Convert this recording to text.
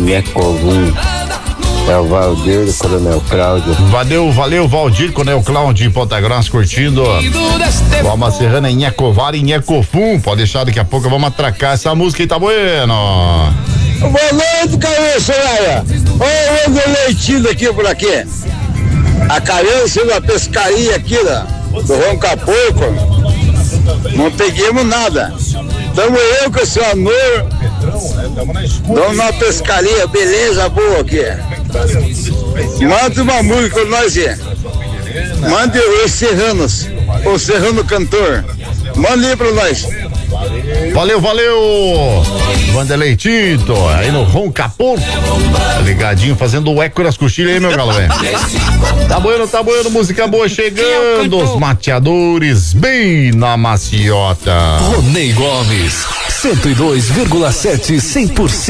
Nhecovum. É o Valdir, Coronel Cláudio. Valeu, Valdir, Coronel Cláudio, em Ponta Grossa, curtindo. Vamos serrana em Nhecovar e Nhecofum. Pode deixar, daqui a pouco vamos atracar essa música aí, tá bueno. Boa noite, cabeça, Soraya. Olha o leitinho aqui por aqui. A cabeça da pescaria aqui, do Roncaporco. Não peguemos nada. Tamo eu com o seu amor. Vamos na pescaria, beleza boa aqui. Manda uma música com nós aí. Mande os Serranos, o Serrano Cantor. Manda aí pra nós. Valeu. Vanderlei Tito, aí no Roncaporco. Ligadinho, fazendo o eco das coxilhas aí, meu galo, velho. Tá bueno, música boa chegando. Os mateadores, bem na maciota. Ronei Gomes, 102,7, 100%.